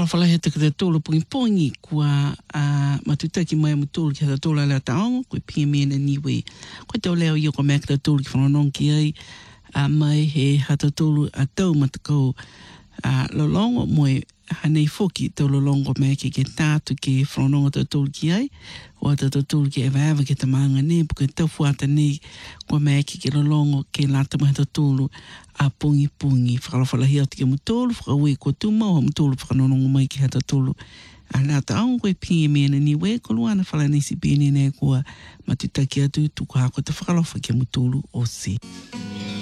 whakawhala he te tōlu pungi kua matutaki mai mutōlu ki hata tōla lea taongo, koe pia mena niwe. Koe tau leo i o ka mea ki tōlu ki whanonong ki ai, mai he hata tōlu a tau matakau lolongo moe hanei foki tau lolongo mea ki tātu ki whanononga tau tōlu ki ai, o ata tau tōlu ki ewa ki ta maanga ne, puke tau fuata nei kua mea ki lolongo ki lata mai tau tōlu a pungi. Whakalawhalahi atu ki mutōlu, whakaue kua tūmau, mutōlu whakanononga mai ki hata tōlu. A lata au koe pia mena niwe, ko luana whalanisi pēne nei kua matutaki atu tuku hako te whakalawha ki mutōlu o se.